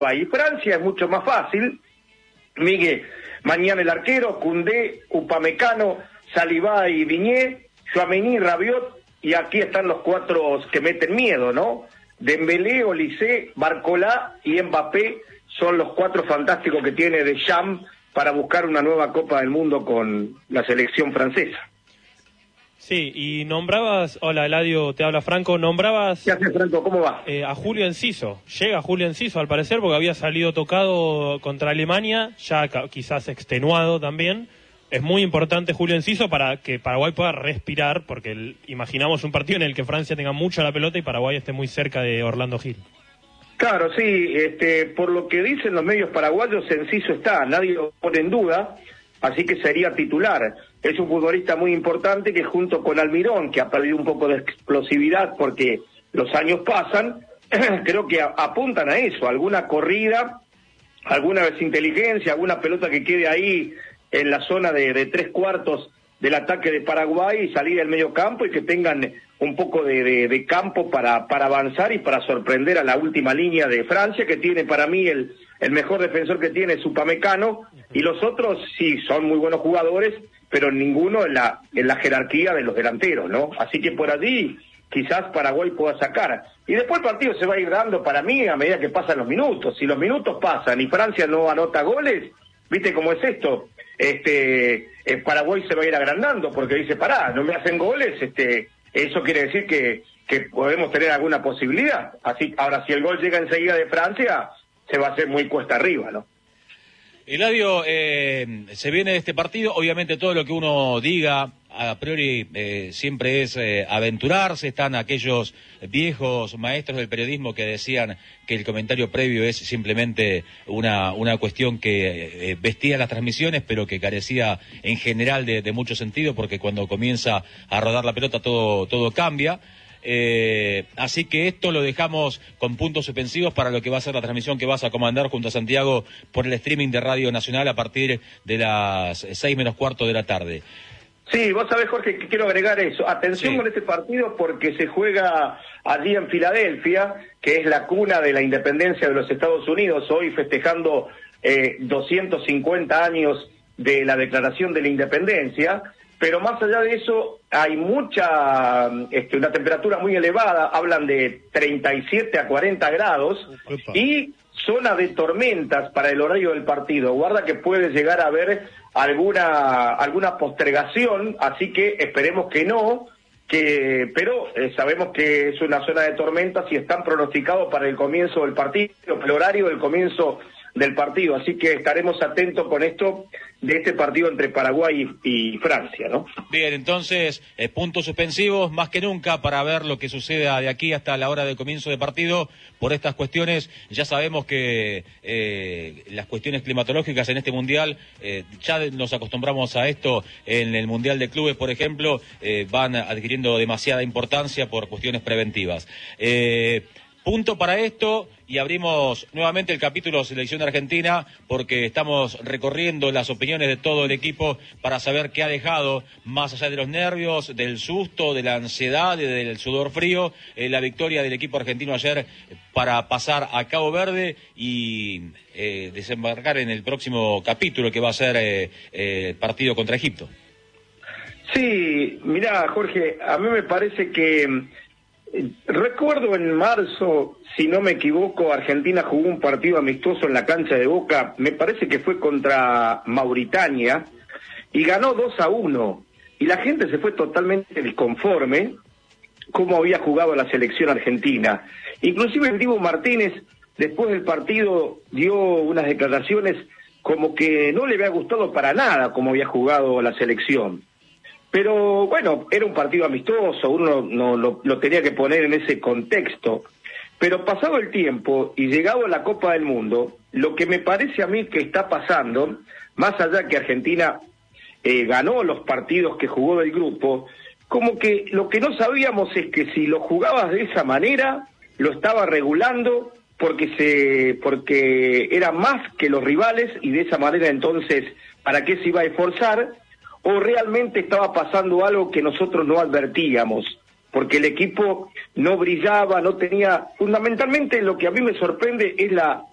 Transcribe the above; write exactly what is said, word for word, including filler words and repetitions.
Y Francia es mucho más fácil. Miguel, mañana el arquero, Koundé, Upamecano, Saliba y Viñé, Tchouaméni, Rabiot, y aquí están los cuatro que meten miedo, ¿no? Dembélé, Olise, Barcola y Mbappé son los cuatro fantásticos que tiene Deschamps para buscar una nueva Copa del Mundo con la selección francesa. Sí, y nombrabas, hola Eladio, te habla Franco, nombrabas... ¿Qué haces, Franco? ¿Cómo va? Eh, a Julio Enciso, llega Julio Enciso al parecer porque había salido tocado contra Alemania, ya ca- quizás extenuado también. Es muy importante Julio Enciso para que Paraguay pueda respirar, porque el, imaginamos un partido en el que Francia tenga mucho la pelota y Paraguay esté muy cerca de Orlando Gil. Claro, sí, este, por lo que dicen los medios paraguayos, Enciso está, nadie lo pone en duda, así que sería titular. Es un futbolista muy importante que junto con Almirón, que ha perdido un poco de explosividad porque los años pasan, creo que a, apuntan a eso, alguna corrida, alguna desinteligencia, alguna pelota que quede ahí en la zona de, de tres cuartos del ataque de Paraguay y salir del medio campo y que tengan un poco de, de, de campo para, para avanzar y para sorprender a la última línea de Francia, que tiene para mí el, el mejor defensor que tiene es Upamecano, y los otros sí son muy buenos jugadores, pero ninguno en la, en la jerarquía de los delanteros, ¿no? Así que por allí quizás Paraguay pueda sacar. Y después el partido se va a ir dando para mí a medida que pasan los minutos. Si los minutos pasan y Francia no anota goles, ¿viste cómo es esto? Este, eh, Paraguay se va a ir agrandando porque dice, pará, no me hacen goles, este, eso quiere decir que, que podemos tener alguna posibilidad. Así, ahora si el gol llega enseguida de Francia, se va a hacer muy cuesta arriba, ¿no? Eladio, eh, se viene este partido, obviamente todo lo que uno diga a priori eh, siempre es eh, aventurarse. Están aquellos viejos maestros del periodismo que decían que el comentario previo es simplemente una, una cuestión que eh, vestía las transmisiones, pero que carecía en general de, de mucho sentido, porque cuando comienza a rodar la pelota todo, todo cambia. Eh, así que esto lo dejamos con puntos suspensivos para lo que va a ser la transmisión que vas a comandar junto a Santiago por el streaming de Radio Nacional a partir de las seis menos cuarto de la tarde. Sí, vos sabés, Jorge, que quiero agregar eso. Atención sí. Con este partido porque se juega allí en Filadelfia, que es la cuna de la independencia de los Estados Unidos, hoy festejando eh, doscientos cincuenta años de la Declaración de la Independencia. Pero más allá de eso, hay mucha, este, una temperatura muy elevada, hablan de treinta y siete a cuarenta grados, Opa. Y zona de tormentas para el horario del partido. Guarda que puede llegar a haber alguna alguna postergación, así que esperemos que no, que pero eh, sabemos que es una zona de tormentas y están pronosticados para el comienzo del partido, el horario del comienzo del partido, así que estaremos atentos con esto de este partido entre Paraguay y, y Francia, ¿no? Bien, entonces, eh, puntos suspensivos más que nunca para ver lo que suceda de aquí hasta la hora del comienzo de partido. Por estas cuestiones, ya sabemos que eh, las cuestiones climatológicas en este Mundial, eh, ya nos acostumbramos a esto en el Mundial de Clubes, por ejemplo, eh, van adquiriendo demasiada importancia por cuestiones preventivas. Eh, Punto para esto y abrimos nuevamente el capítulo Selección Argentina porque estamos recorriendo las opiniones de todo el equipo para saber qué ha dejado, más allá de los nervios, del susto, de la ansiedad, del sudor frío, eh, la victoria del equipo argentino ayer para pasar a Cabo Verde y eh, desembarcar en el próximo capítulo que va a ser eh, eh, partido contra Egipto. Sí, mirá, Jorge, a mí me parece que recuerdo en marzo, si no me equivoco, Argentina jugó un partido amistoso en la cancha de Boca, me parece que fue contra Mauritania, y ganó dos a uno, y la gente se fue totalmente disconforme cómo había jugado la selección argentina. Inclusive el Dibu Martínez, después del partido, dio unas declaraciones como que no le había gustado para nada cómo había jugado la selección. Pero bueno, era un partido amistoso, uno no lo, lo tenía que poner en ese contexto. Pero pasado el tiempo y llegado a la Copa del Mundo, lo que me parece a mí que está pasando, más allá que Argentina eh, ganó los partidos que jugó del grupo, como que lo que no sabíamos es que si lo jugabas de esa manera, lo estaba regulando porque se porque era más que los rivales y de esa manera entonces, ¿para qué se iba a esforzar? O realmente estaba pasando algo que nosotros no advertíamos, porque el equipo no brillaba, no tenía... Fundamentalmente lo que a mí me sorprende es la